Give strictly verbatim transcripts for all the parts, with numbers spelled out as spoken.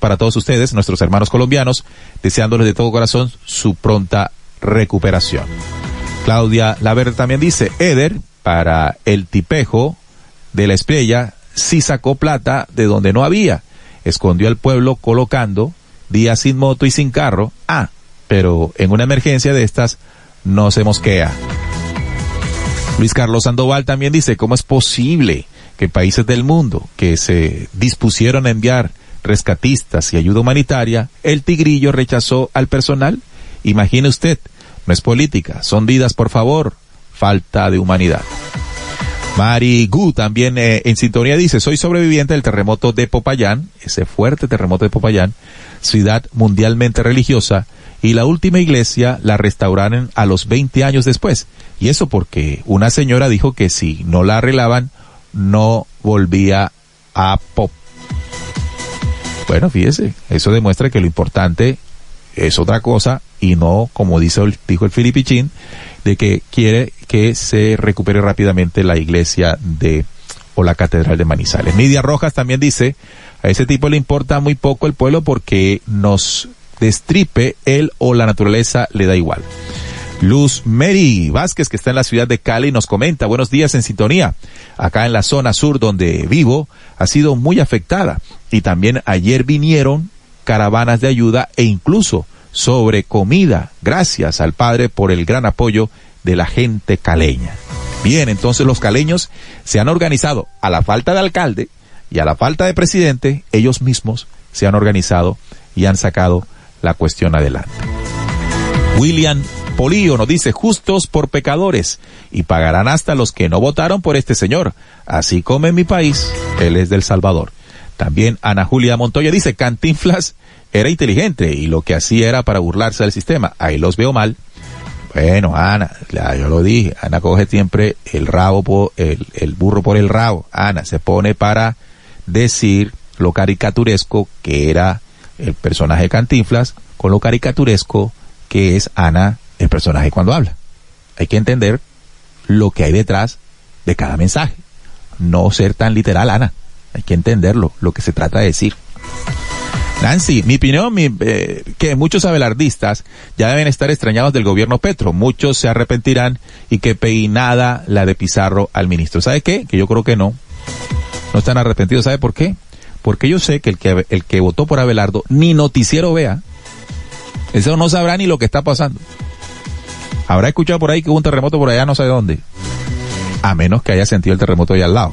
para todos ustedes, nuestros hermanos colombianos, deseándoles de todo corazón su pronta recuperación. Claudia Laverde también dice, Eder, para el tipejo de la estrella, sí sacó plata de donde no había, escondió al pueblo colocando días sin moto y sin carro, ah, pero en una emergencia de estas no se mosquea. Luis Carlos Sandoval también dice, ¿cómo es posible que países del mundo que se dispusieron a enviar rescatistas y ayuda humanitaria, el Tigrillo rechazó al personal? Imagine usted, no es política, son vidas, por favor, falta de humanidad. Mari Gu también eh, en sintonía dice, soy sobreviviente del terremoto de Popayán, ese fuerte terremoto de Popayán, ciudad mundialmente religiosa, y la última iglesia la restauraron a los veinte años después. Y eso porque una señora dijo que si no la arreglaban, no volvía a Pop. Bueno, fíjese, eso demuestra que lo importante es otra cosa y no, como dice el, dijo el Filipichín, de que quiere que se recupere rápidamente la iglesia de o la catedral de Manizales. Nidia Rojas también dice, a ese tipo le importa muy poco el pueblo porque nos destripe él o la naturaleza le da igual. Luz Mary Vázquez, que está en la ciudad de Cali, nos comenta, buenos días en sintonía. Acá en la zona sur donde vivo ha sido muy afectada y también ayer vinieron caravanas de ayuda e incluso sobre comida. Gracias al Padre por el gran apoyo de la gente caleña. Bien, entonces los caleños se han organizado a la falta de alcalde y a la falta de presidente, ellos mismos se han organizado y han sacado la cuestión adelante. William Polío nos dice, justos por pecadores, y pagarán hasta los que no votaron por este señor, así como en mi país, él es del Salvador. También Ana Julia Montoya dice, Cantinflas era inteligente y lo que hacía era para burlarse del sistema, ahí los veo mal. Bueno, Ana, ya yo lo dije, Ana coge siempre el rabo por, el, el burro por el rabo. Ana se pone para decir lo caricaturesco que era el personaje de Cantinflas con lo caricaturesco que es Ana, el personaje cuando habla. Hay que entender lo que hay detrás de cada mensaje. No ser tan literal, Ana. Hay que entenderlo, lo que se trata de decir. Nancy, mi opinión, mi, eh, que muchos abelardistas ya deben estar extrañados del gobierno Petro. Muchos se arrepentirán y que peinada la de Pizarro al ministro. ¿Sabe qué? Que yo creo que no. No están arrepentidos. ¿Sabe por qué? Porque yo sé que el que, el que votó por Abelardo ni noticiero vea. Eso no sabrá ni lo que está pasando. Habrá escuchado por ahí que hubo un terremoto por allá no sé dónde. A menos que haya sentido el terremoto allá al lado.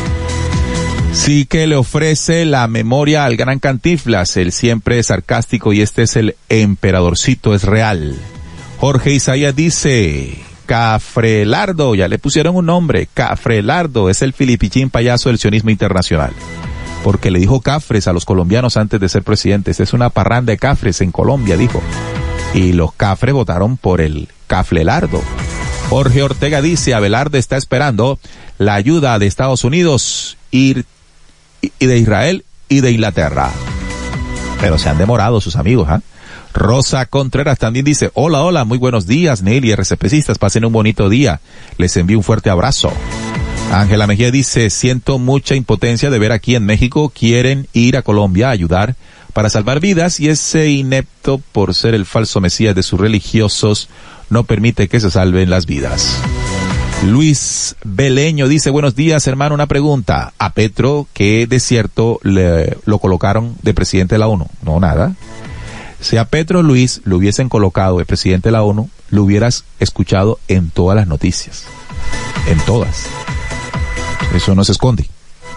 Sí que le ofrece la memoria al gran Cantinflas, el siempre sarcástico, y este es el emperadorcito, es real. Jorge Isaías dice, Cafrelardo, ya le pusieron un nombre, Cafrelardo, es el filipichín payaso del sionismo internacional. Porque le dijo cafres a los colombianos antes de ser presidentes. Es una parranda de cafres en Colombia, dijo. Y los cafres votaron por el Cafrelardo. Jorge Ortega dice, Abelardo está esperando la ayuda de Estados Unidos y de Israel y de Inglaterra. Pero se han demorado sus amigos, ¿ah? ¿eh? Rosa Contreras también dice, hola, hola, muy buenos días, Nelly, RCPcistas, pasen un bonito día. Les envío un fuerte abrazo. Ángela Mejía dice, siento mucha impotencia de ver aquí en México, quieren ir a Colombia a ayudar para salvar vidas y ese inepto, por ser el falso mesías de sus religiosos, no permite que se salven las vidas. Luis Beleño dice, buenos días, hermano, una pregunta. A Petro, ¿qué desierto le, lo colocaron de presidente de la ONU? No, nada. Si a Petro Luis lo hubiesen colocado de presidente de la ONU, lo hubieras escuchado en todas las noticias. En todas. Eso no se esconde.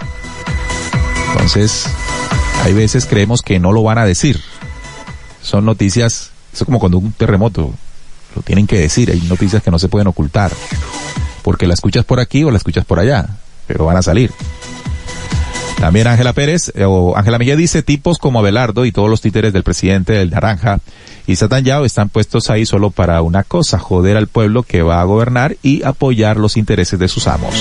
Entonces, hay veces creemos que no lo van a decir. Son noticias, eso es como cuando un terremoto, lo tienen que decir, hay noticias que no se pueden ocultar. Porque la escuchas por aquí o la escuchas por allá, pero van a salir. También Ángela Pérez, eh, o Ángela Mejía dice, tipos como Abelardo y todos los títeres del presidente del Naranja y Satán Yao están puestos ahí solo para una cosa, joder al pueblo que va a gobernar y apoyar los intereses de sus amos.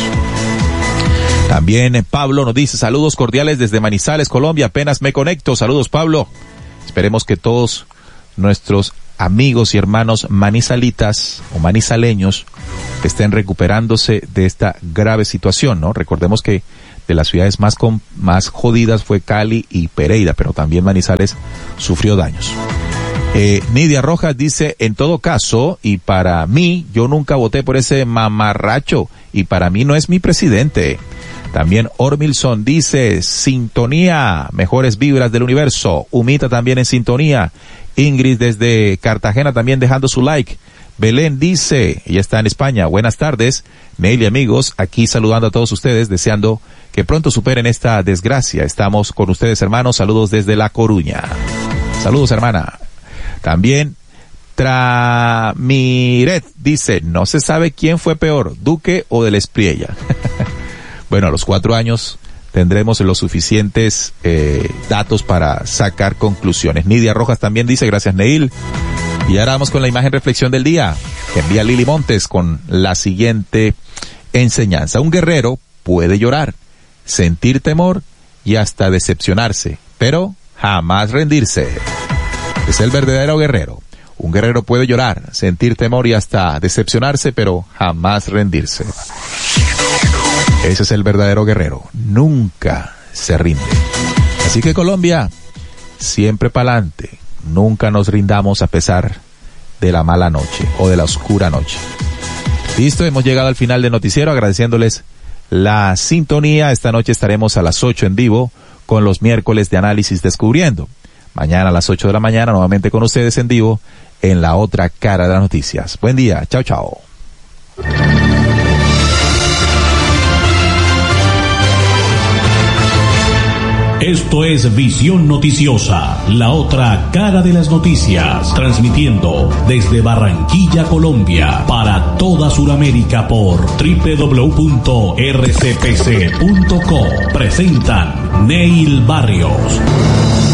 También eh, Pablo nos dice, saludos cordiales desde Manizales, Colombia, apenas me conecto, saludos Pablo. Esperemos que todos nuestros amigos y hermanos manizalitas o manizaleños estén recuperándose de esta grave situación, ¿no? Recordemos que de las ciudades más, con, más jodidas fue Cali y Pereira, pero también Manizales sufrió daños. Eh, Nidia Rojas dice, en todo caso, y para mí, yo nunca voté por ese mamarracho, y para mí no es mi presidente. También Ormilson dice, sintonía, mejores vibras del universo. Humita también en sintonía. Ingrid desde Cartagena también dejando su like. Belén dice, ella está en España, buenas tardes. Neil y amigos, aquí saludando a todos ustedes, deseando que pronto superen esta desgracia. Estamos con ustedes, hermanos, saludos desde La Coruña. Saludos, hermana. También Tramiret dice, no se sabe quién fue peor, Duque o del Espriella. Bueno, a los cuatro años tendremos los suficientes eh, datos para sacar conclusiones. Nidia Rojas también dice, gracias Neil. Y ahora vamos con la imagen reflexión del día, que envía Lili Montes con la siguiente enseñanza. Un guerrero puede llorar, sentir temor y hasta decepcionarse, pero jamás rendirse. Es el verdadero guerrero. Un guerrero puede llorar, sentir temor y hasta decepcionarse, pero jamás rendirse. Ese es el verdadero guerrero. Nunca se rinde. Así que Colombia, siempre pa'lante. Nunca nos rindamos a pesar de la mala noche o de la oscura noche. Listo, hemos llegado al final del noticiero agradeciéndoles la sintonía. Esta noche estaremos a las ocho en vivo con los miércoles de análisis descubriendo. Mañana a las ocho de la mañana nuevamente con ustedes en vivo en la otra cara de las noticias. Buen día, chao, chao. Esto es Visión Noticiosa, la otra cara de las noticias, transmitiendo desde Barranquilla, Colombia, para toda Sudamérica por doble u doble u doble u punto r c p c punto com. Presentan Neil Barrios.